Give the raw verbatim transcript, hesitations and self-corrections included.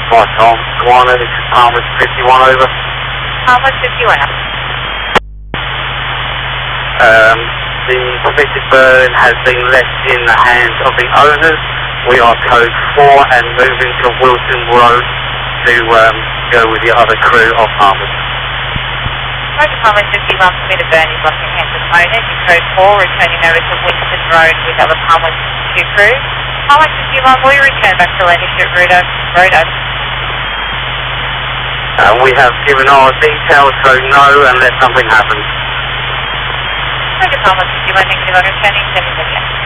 Right on, Guano, this is Palmer fifty-one, over. Palmer fifty-one. Um, the suspected bird has been left in the hands of the owners. We are code four and moving to Wilson Road to um, go with the other crew of Palmer. Roger Palmer fifty-one, permitted bird is lost in hands of owners. In code four, returning over to Wilson Road with other Palmer two crew. Palmer fifty-one, will you return back to Lancaster Road? Road over. Uh, we have given our details, so no unless something happens. Roger Palmer fifty-one, negative on returning, seven seven.